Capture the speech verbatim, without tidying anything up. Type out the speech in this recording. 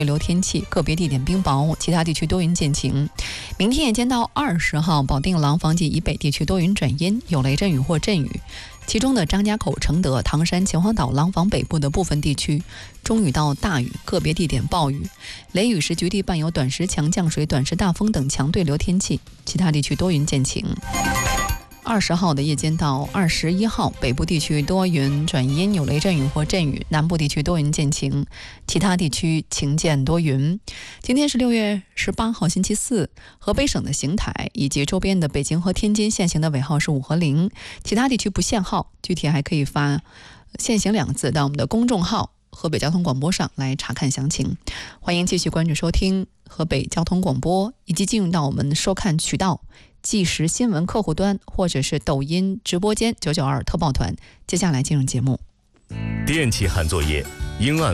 流天气，个别地点冰雹，其他地区多云见晴。明天夜间到二十号，保定廊坊及以北地区多云转阴，有雷阵雨或阵雨。其中的张家口、承德、唐山、秦皇岛、廊坊北部的部分地区中雨到大雨，个别地点暴雨。雷雨时局地伴有短时强降水、短时大风等强对流天气，其他地区多云见晴。二十号的夜间到二十一号，北部地区多云转阴，有雷阵雨或阵雨，南部地区多云见晴，其他地区晴见多云。今天是六月十八号星期四，河北省的邢台以及周边的北京和天津限行的尾号是五和零，其他地区不限号，具体还可以发限行两个字到我们的公众号河北交通广播上来查看详情。欢迎继续关注收听河北交通广播，以及进入到我们收看渠道即时新闻客户端或者是抖音直播间九九二特报团。接下来进入节目。 电气焊作业应按